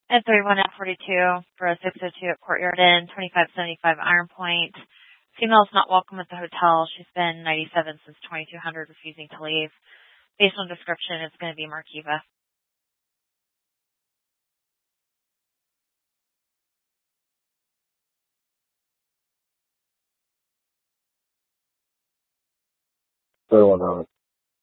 At 31 at 42 for a 602 at Courtyard Inn, 2575 Iron Point. Female's not welcome at the hotel. She's been 97 since 2200, refusing to leave. Based on description, it's going to be Markiva. $3,100.